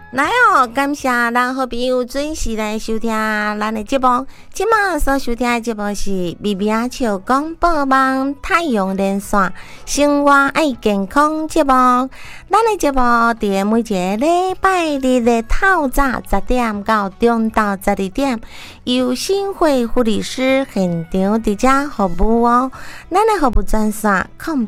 来哦，感谢咱好朋友准时来收听咱的节目。今晚所收听的节目是美美啊笑广播网太阳连线生活爱健康节目。咱的节目伫每一个礼拜日的透早10点到中昼12点，由新会护理师现场伫遮服务哦。咱的服务专线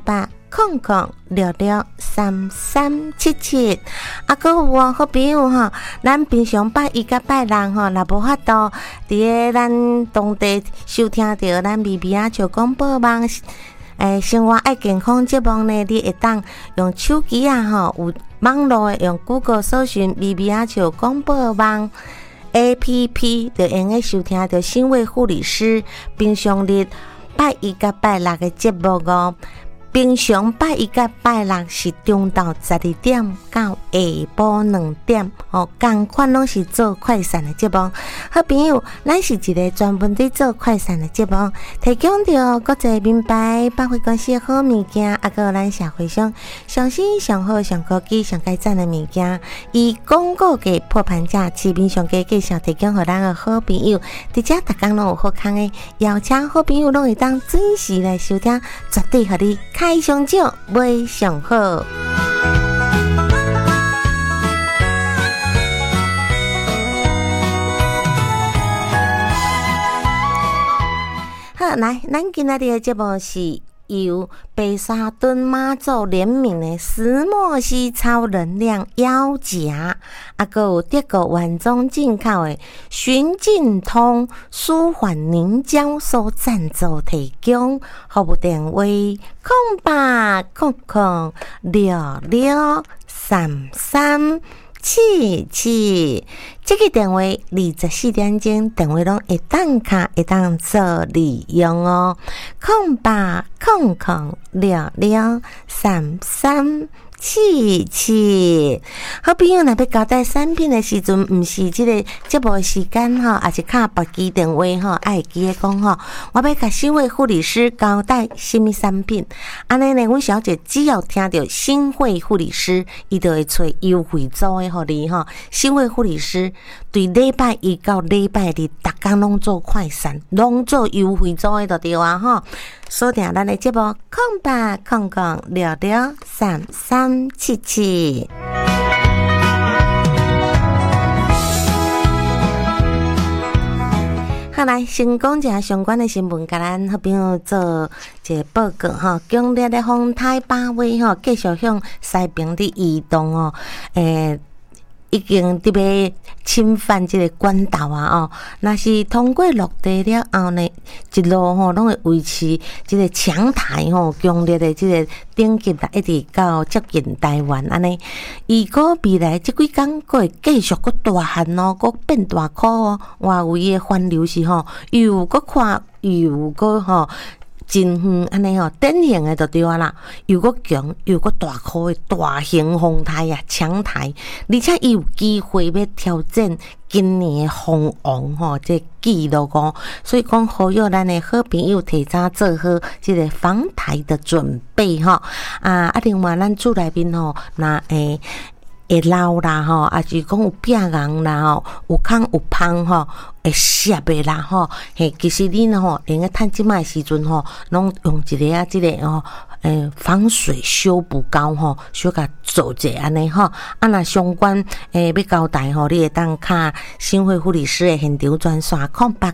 0800663377，还有好朋友吼，咱平常拜一甲拜六吼，若无法度伫个咱当地收听到咱美美啊笑广播网生活爱健康节目呢，你会当用手机啊吼，有网络的用 Google 搜寻美美啊笑广播网 APP， 就用个收听到新卫护理师平常日拜一甲拜六的节目哦。平常拜一甲拜六是中昼12点到下晡2点哦，同款拢是做快闪的节目。好朋友，咱是一个专门在做快闪的节目，提供着国际名牌百货公司的好物件，还有咱社会上上新上好上高级上改赞的物件，以广告价破盘价市面上价介绍提供给咱的好朋友，伫遮逐工拢有好康的邀请好朋友拢会当准时来收听，绝对互你开上少，买上好。好，来，咱今仔日的节目是由白沙屯妈祖联名的石墨烯超能量腰夹，还有德国原装进口的循劲通舒缓凝胶所赞助提供，服务电话0800663377，这个电话24点钟电话拢会当卡会当做利用哦，0800663377。好朋友若要交代产品的时阵，毋是这个节目的时间吼，也是卡别机电话吼，爱记得讲吼，我要甲新会护理师交代什么产品。安尼呢，阮小姐只要听到新会护理师，伊就会找优惠组的互你吼。新会护理师对礼拜一到礼拜日，逐工拢做快闪，拢做优惠组的就对啊吼。锁定咱的节目0800663377。好，来先讲一下相关的新闻，甲咱好朋友做一个报告吼。强烈的风台把尾吼，继续向西边的移动哦，已经特别侵犯这个管道啊哦，若是通过陆地了后呢，一路吼拢会维持这个强台吼强烈的这个顶级啦，一直到接近台湾安尼。如果未来这几天佫会继续佫大旱哦，佫变大雨哦，外围的环流是吼又佫快又佫吼。真远安尼吼，典型的就对啊啦，又个强又个大颗的大型风台啊，强台，而且伊有机会要挑战今年的风王吼，这纪录哦。所以讲，呼吁咱的好朋友提早做好这个防台的准备吼。另外咱厝内面吼，那会漏啦吼，也是讲有壁硬啦吼，有空有芳吼，会湿的啦吼。嘿，其实你吼，连个趁即卖时阵吼，拢用一个即个哦，防水修补膏吼，小甲做者安尼吼。若相关要交代吼，你会当卡新会护理师的现场专线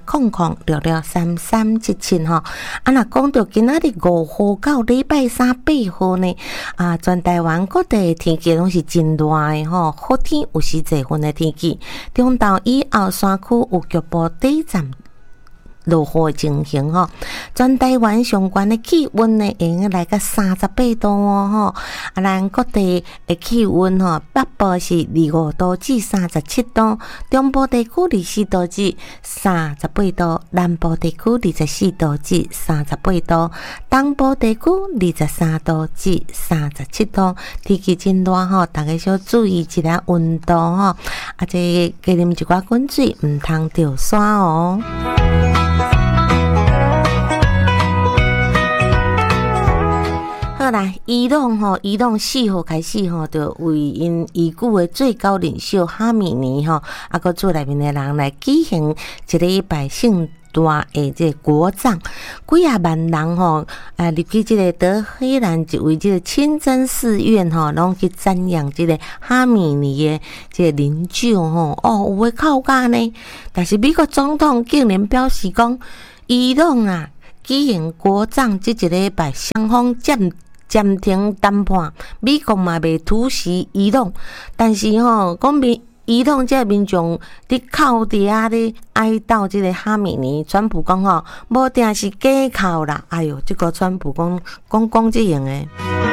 0800663377吼。若讲到今仔日5号到礼拜3 8号呢，全台湾各地天气拢是真热的吼，好天有时侪云的天气，中昼以后山区有局部短暂落雨的情形吼，全台湾相关的气温呢，会来到38度哦吼。咱各地的气温吼，北部是25度至37度，中部地区24度至38度，南部地区24度至38度，东部地区23度至37度。天气真热吼，大家小注意一下温度吼，这加啉一寡滚水，唔通掉沙哦。好， 好啦，伊朗4号开始就为因已故的最高领袖哈米尼搁做内面的人来举行一礼拜盛大的这国葬，几啊万人入去这个德黑兰一位这个清真寺院拢去瞻仰这个哈米尼的这个灵柩有诶靠架呢。但是美国总统竟然表示讲，伊朗举行国葬这一礼拜，双方暂停谈判，美国嘛未突袭伊朗，但是讲伊朗这民众伫靠地咧哀悼这个哈米尼，川普讲无定是假靠啦。哎哟，这个川普讲这样的。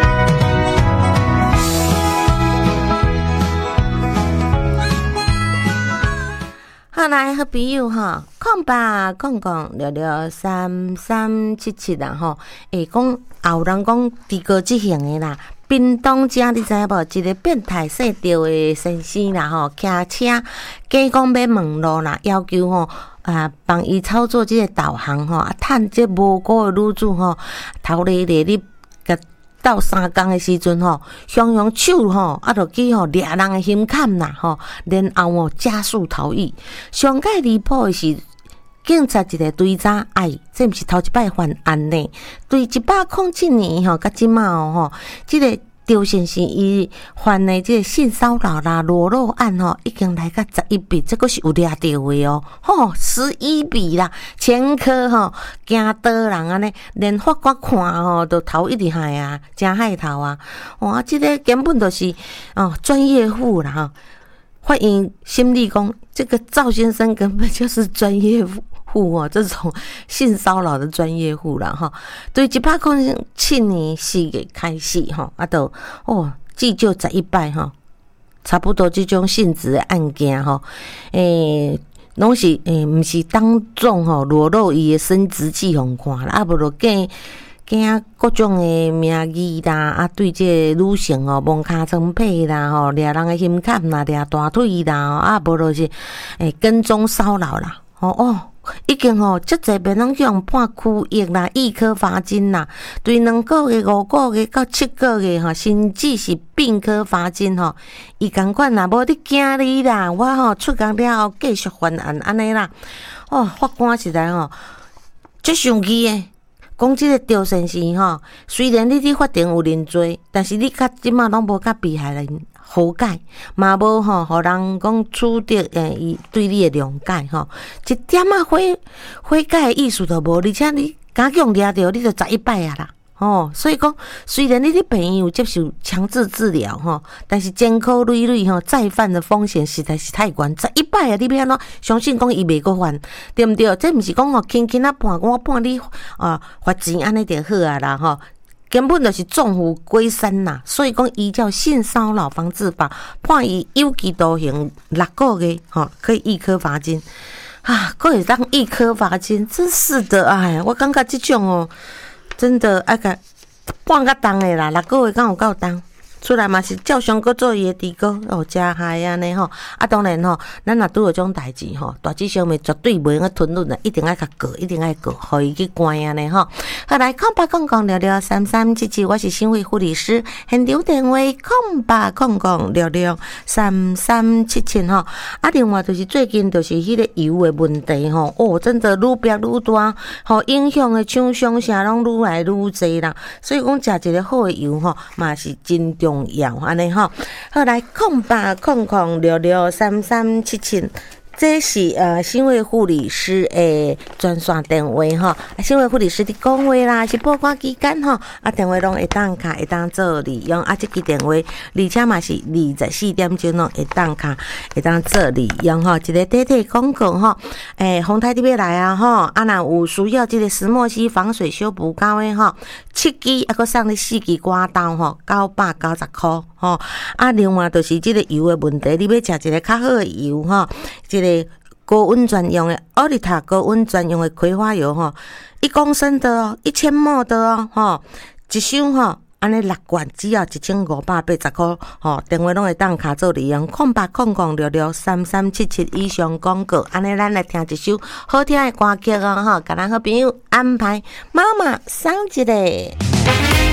好来，好朋友讲聊聊3377啦讲有人讲地高即型的啦。屏东遮你知无？一个变态洗掉的先生啦骑车假讲要问路啦，要求帮伊操作这个导航趁这无辜的女子头咧你甲到3工的时阵用手就去掠人的心坎啦然后加速逃逸。上界离谱的是，警察一个追查，这毋是头一摆犯案呢。对107年甲即马这个赵先生伊犯的这个性骚扰啦、裸露案已经来到11笔，这个是有抓到的11笔啦，前科惊倒人安尼，连法官看都头一直害真害头哇！这个根本就是专业户啦法院心理讲，这个赵先生根本就是专业户这种性骚扰的专业户啦对107年4月开始就至少11摆差不多这种性质的案件拢是毋是当众裸露伊的生殖器互看啦，无就惊各种的名义啦，对这女性摸骹床被啦掠人的心坎啦，掠大腿啦，无就是跟踪骚扰啦已经足侪遍拢用判区役啦、1颗罚金啦，对2个月、5个月到7个月甚至是并科罚金伊共款啦，无你惊你啦，我出工了后继续犯案安尼啦。法官实在足生气的，讲这个赵先生虽然你伫法庭有认罪，但是你甲即马拢无甲被害人和解，嘛无互人讲取得伊对你的谅解一点悔改的意思都无，而且你敢用抓着你就11摆啦所以讲虽然你的朋友接受强制治疗但是监考累累再犯的风险实在是太悬，11摆你要安怎相信讲伊袂阁犯，对毋对？这毋是讲轻轻判，我判你罚钱安尼就好啦根本就是纵虎归山呐！所以讲依照性骚扰防治法，判伊有期徒刑6个月可以1颗罚金可以当1颗罚金，真是的我感觉这种真的爱甲判较重的啦，6个月敢有够重？出来嘛是照常搁做伊的地沟真害安尼当然咱若拄有种代志大致上面绝对袂用吞忍一定爱甲告，一定爱告，互伊去关安尼好来讲聊聊3377，我是新会护理师，现场电话聊聊3377另外就是最近就是迄个油的问题真的愈变愈大影响的厂商啥拢愈来愈侪啦，所以讲食一个好的油嘛是真重要安尼好来聊聊3377，这是新会护理师的专线电话新会护理师伫讲话啦，是报关期间电话拢会当卡，会当做利用这支电话，而且嘛是24点钟拢会当卡，会当做利用一个短短广告丰泰你要来若有需要这个石墨烯防水修补膏的7支还佫送你4支刮刀990块另外就是这个油的问题，你要食一个较好的油这个高温专用的奥利塔高温专用的葵花油1公升的1000ml 的一箱安尼6罐只要1580块电话拢会当卡做利用0800663377以上广告，安尼咱来听一首好听的歌曲甲咱好朋友安排妈妈生一个。